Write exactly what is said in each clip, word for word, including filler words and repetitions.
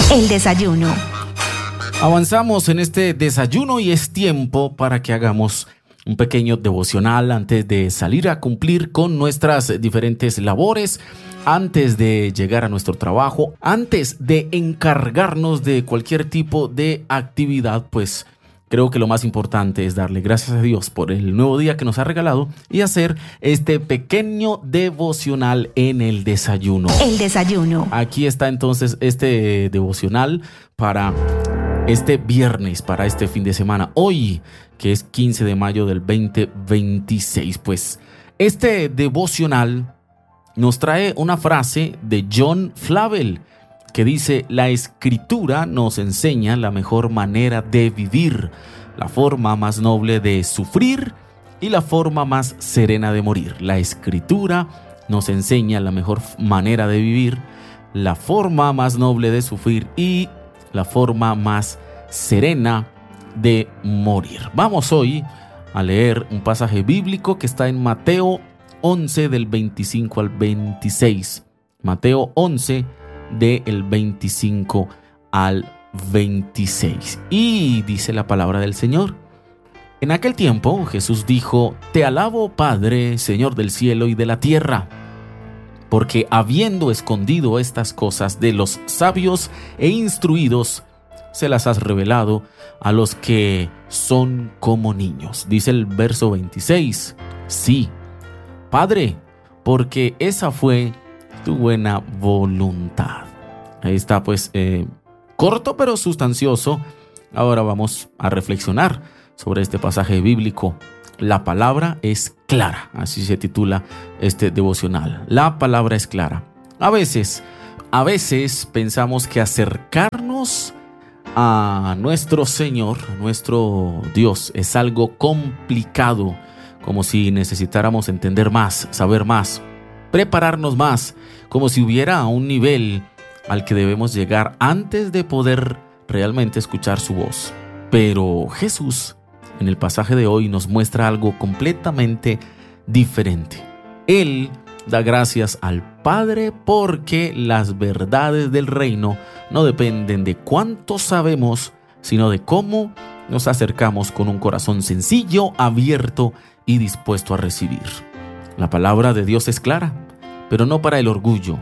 El desayuno. Avanzamos en este desayuno y es tiempo para que hagamos un pequeño devocional antes de salir a cumplir con nuestras diferentes labores, antes de llegar a nuestro trabajo, antes de encargarnos de cualquier tipo de actividad. Pues creo que lo más importante es darle gracias a Dios por el nuevo día que nos ha regalado y hacer este pequeño devocional en el desayuno. El desayuno. Aquí está entonces este devocional para este viernes, para este fin de semana. Hoy, que es quince de mayo del veinte veintiséis, pues este devocional nos trae una frase de John Flavel que dice: la escritura nos enseña la mejor manera de vivir, la forma más noble de sufrir y la forma más serena de morir. La escritura nos enseña la mejor manera de vivir, la forma más noble de sufrir y la forma más serena de morir. Vamos hoy a leer un pasaje bíblico que está en Mateo once del veinticinco al veintiséis. Mateo once del veinticinco al veintiséis. Y dice la palabra del Señor: en aquel tiempo Jesús dijo: Te alabo, Padre, Señor del cielo y de la tierra, porque habiendo escondido estas cosas de los sabios e instruidos, se las has revelado a los que son como niños. Dice el verso veintiséis: sí, Padre, porque esa fue tu buena voluntad. Ahí está, pues, eh, corto pero sustancioso. Ahora vamos a reflexionar sobre este pasaje bíblico. La palabra es clara, así se titula este devocional. La palabra es clara. A veces, a veces pensamos que acercarnos a nuestro Señor, a nuestro Dios, es algo complicado, como si necesitáramos entender más, saber más, prepararnos más, como si hubiera un nivel al que debemos llegar antes de poder realmente escuchar su voz. Pero Jesús, en el pasaje de hoy, nos muestra algo completamente diferente. Él da gracias al Padre porque las verdades del reino no dependen de cuánto sabemos, sino de cómo nos acercamos con un corazón sencillo, abierto y dispuesto a recibir. La palabra de Dios es clara, pero no para el orgullo.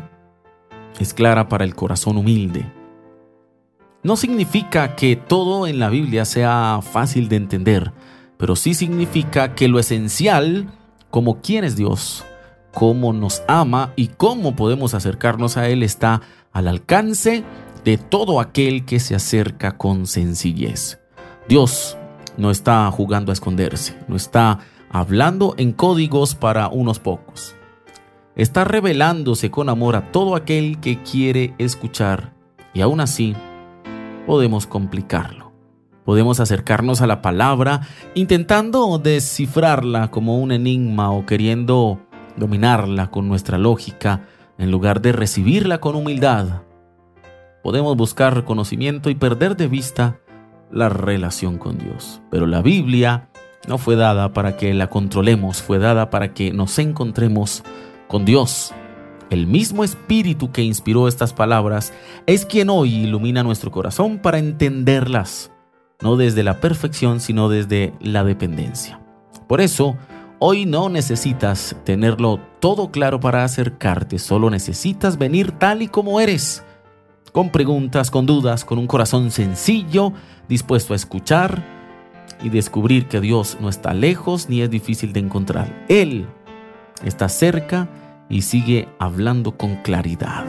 Es clara para el corazón humilde. No significa que todo en la Biblia sea fácil de entender, pero sí significa que lo esencial, como quién es Dios, cómo nos ama y cómo podemos acercarnos a Él, está al alcance de todo aquel que se acerca con sencillez. Dios no está jugando a esconderse, no está hablando en códigos para unos pocos. Está revelándose con amor a todo aquel que quiere escuchar, y aún así podemos complicarlo. Podemos acercarnos a la palabra intentando descifrarla como un enigma o queriendo dominarla con nuestra lógica en lugar de recibirla con humildad. Podemos buscar conocimiento y perder de vista la relación con Dios. Pero la Biblia no fue dada para que la controlemos, fue dada para que nos encontremos con Dios. El mismo Espíritu que inspiró estas palabras es quien hoy ilumina nuestro corazón para entenderlas, no desde la perfección, sino desde la dependencia. Por eso, hoy no necesitas tenerlo todo claro para acercarte, solo necesitas venir tal y como eres, con preguntas, con dudas, con un corazón sencillo, dispuesto a escuchar y descubrir que Dios no está lejos ni es difícil de encontrar. Él está cerca y sigue hablando con claridad.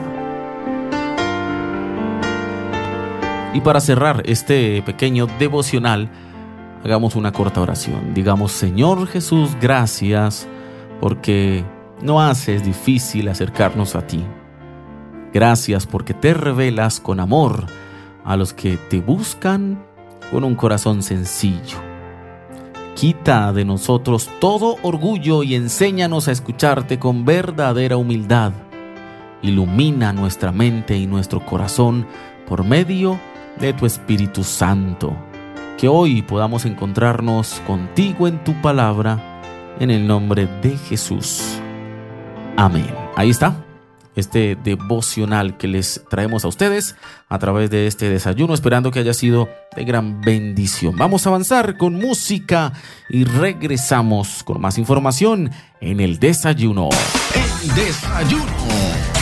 Y para cerrar este pequeño devocional, hagamos una corta oración. Digamos: Señor Jesús, gracias porque no haces difícil acercarnos a ti. Gracias porque te revelas con amor a los que te buscan con un corazón sencillo. Quita de nosotros todo orgullo y enséñanos a escucharte con verdadera humildad. Ilumina nuestra mente y nuestro corazón por medio de tu Espíritu Santo. Que hoy podamos encontrarnos contigo en tu palabra, en el nombre de Jesús. Amén. Ahí está este devocional que les traemos a ustedes a través de este desayuno, esperando que haya sido de gran bendición. Vamos a avanzar con música y regresamos con más información en el desayuno. El desayuno.